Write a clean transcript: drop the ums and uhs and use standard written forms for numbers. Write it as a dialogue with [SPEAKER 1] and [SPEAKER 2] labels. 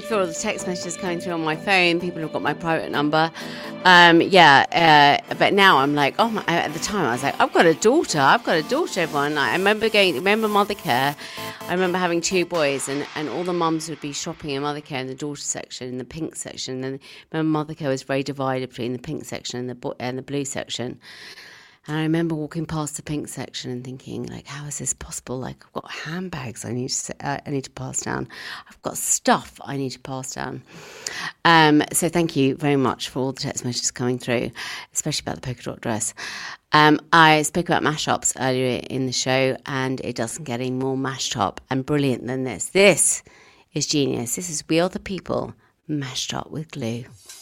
[SPEAKER 1] going through all the text messages coming through on my phone. People have got my private number. But now I'm like, at the time I was like, I've got a daughter, everyone. I remember Mothercare. I remember having 2 boys, and all the mums would be shopping in Mothercare in the daughter section, in the pink section. And remember, Mothercare was very divided between the pink section and the blue section. And I remember walking past the pink section and thinking, like, how is this possible? Like, I've got handbags I need to pass down. I've got stuff I need to pass down. So thank you very much for all the text messages coming through, especially about the polka dot dress. I spoke about mashups earlier in the show, and it doesn't get any more mashed up and brilliant than this. This is genius. This is We Are the People mashed up with glue.